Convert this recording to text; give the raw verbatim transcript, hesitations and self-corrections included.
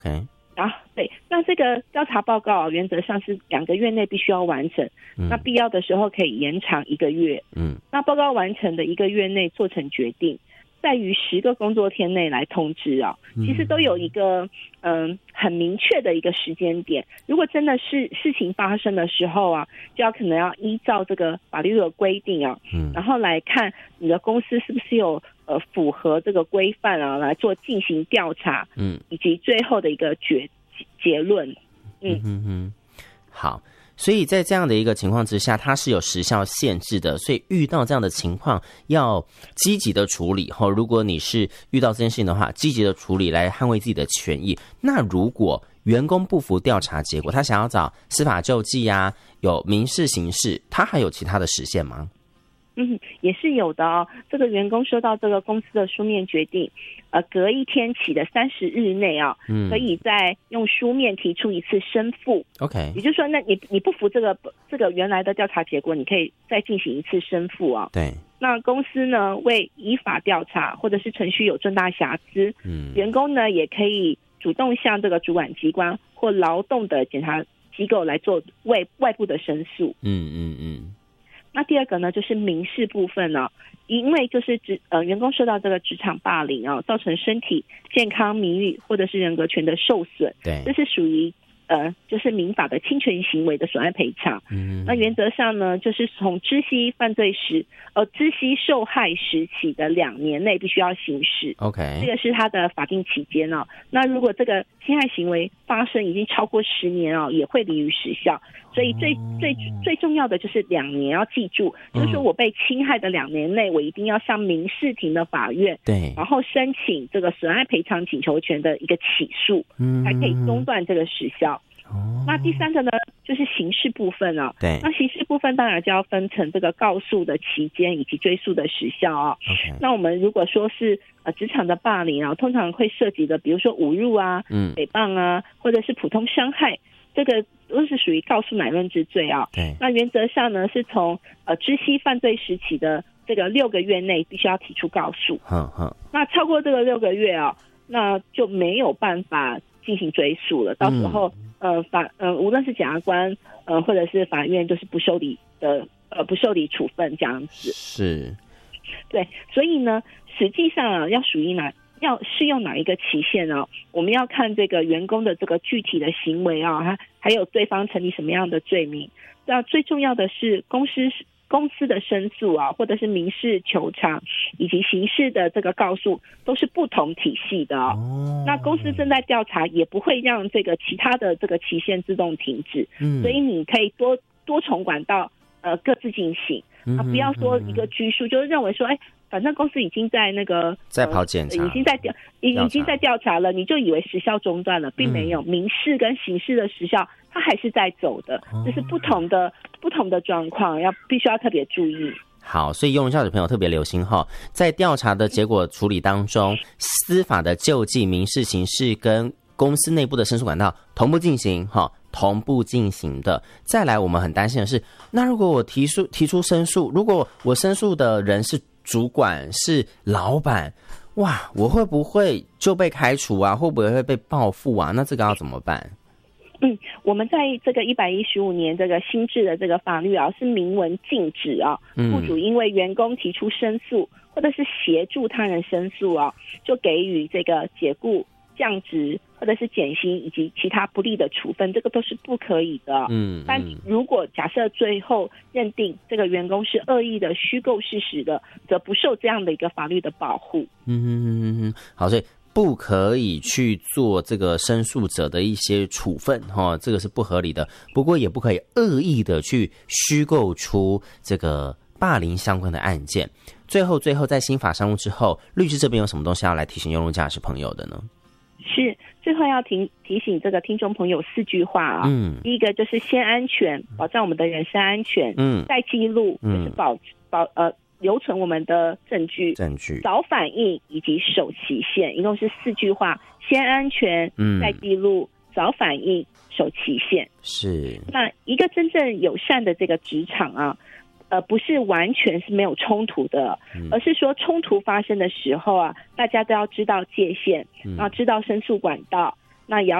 OK。 啊，对，那这个调查报告、啊、原则上是两个月内必须要完成，嗯、那必要的时候可以延长一个月。嗯，那报告完成的一个月内做成决定，在于十个工作天内来通知啊。其实都有一个嗯很明确的一个时间点。如果真的是事情发生的时候啊，就要可能要依照这个法律的规定啊，嗯，然后来看你的公司是不是有呃符合这个规范啊，来做进行调查，嗯，以及最后的一个决结论。嗯嗯嗯，好。所以在这样的一个情况之下，它是有时效限制的，所以遇到这样的情况要积极的处理。如果你是遇到这件事情的话，积极的处理来捍卫自己的权益。那如果员工不服调查结果，他想要找司法救济啊，有民事刑事，他还有其他的时限吗？ 嗯，也是有的哦。这个员工收到这个公司的书面决定，呃，隔一天起的三十日内啊、哦，嗯，可以再用书面提出一次申复。 OK， 也就是说，那你你不服这个这个原来的调查结果，你可以再进行一次申复啊、哦。 对。 那公司呢，为依法调查或者是程序有重大瑕疵，嗯，员工呢也可以主动向这个主管机关或劳动的检察机构来做外外部的申诉。 嗯嗯嗯。 那第二个呢，就是民事部分呢、哦，因为就是职呃员工受到这个职场霸凌啊、哦，造成身体健康、名誉或者是人格权的受损， 对， 这是属于呃就是民法的侵权行为的损害赔偿。嗯，那原则上呢，就是从知悉犯罪时呃知悉受害时起的两年内必须要行使。 OK， 这个是它的法定期间哦。那如果这个侵害行为发生已经超过十年哦，也会离于时效。所以最最最重要的就是两年要记住，就是说我被侵害的两年内，我一定要向民事庭的法院， 对， 然后申请这个损害赔偿请求权的一个起诉，嗯，才可以中断这个时效。哦，那第三个呢，就是刑事部分哦。 对， 那刑事部分当然就要分成这个告诉的期间以及追诉的时效哦。 Okay. 那我们如果说是呃职场的霸凌啊，通常会涉及的，比如说侮辱啊、嗯、诽谤啊，或者是普通伤害，这个都是属于告诉乃论之罪啊。 对， 那原则上呢，是从呃知悉犯罪时起的这个六个月内必须要提出告诉。 哼哼， 那超过这个六个月啊，那就没有办法进行追诉了。到时候、嗯。呃，法呃，无论是检察官呃，或者是法院，就是不受理的呃，不受理处分这样子。 是， 对，所以呢，实际上啊，要属于哪要适用哪一个期限呢、啊？我们要看这个员工的这个具体的行为啊，还还有对方成立什么样的罪名。那最重要的是公司公司的申诉啊，或者是民事求偿以及刑事的这个告诉都是不同体系的哦。哦，那公司正在调查，也不会让这个其他的这个期限自动停止。嗯，所以你可以多多重管道呃各自进行。啊，不要说一个拘束，就是认为说，哎，反正公司已经在那个在跑检查、 呃，已经在调，已已经在调查了，你就以为时效中断了，并没有，嗯、民事跟刑事的时效它还是在走的，这、哦、是不同的不同的状况，要必须要特别注意。 好，所以用教的朋友特别留心哈，在调查的结果处理当中，司法的救济、民事、刑事跟公司内部的申诉管道同步进行哈。同步进行的。再来我们很担心的是，那如果我提出提出申诉，如果我申诉的人是主管是老板，哇，我会不会就被开除啊？会不会会被报复啊？那这个要怎么办？ 嗯，我们在这个一百一十五年这个新制的这个法律啊，是明文禁止啊，雇主因为员工提出申诉或者是协助他人申诉啊，就给予这个解雇、降职或者是减薪以及其他不利的处分，这个都是不可以的。嗯，但如果假设最后认定这个员工是恶意的、虚构事实的，则不受这样的一个法律的保护。 嗯嗯嗯嗯，好，所以不可以去做这个申诉者的一些处分，哈，这个是不合理的。不过也不可以恶意的去虚构出这个霸凌相关的案件。最后，最后在新法上路之后，律师这边有什么东西要来提醒用路驾驶朋友的呢？ 是，最后要提提醒这个听众朋友四句话啊。嗯，第一个就是先安全，保障我们的人身安全。嗯，再记录，就是保、嗯、保呃留存我们的证据， 证据早反应以及守期限，一共是四句话：先安全，嗯，再记录，早反应，守期限。 是。那一个真正友善的这个职场啊。呃，不是完全是没有冲突的，嗯、而是说冲突发生的时候啊，大家都要知道界限，然后知道申诉管道， 那也要